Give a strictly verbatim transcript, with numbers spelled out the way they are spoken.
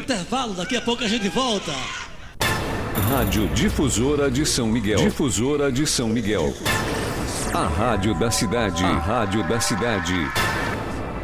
intervalo, daqui a pouco a gente volta. Rádio Difusora de São Miguel. Difusora de São Miguel. A rádio da cidade. A rádio da cidade.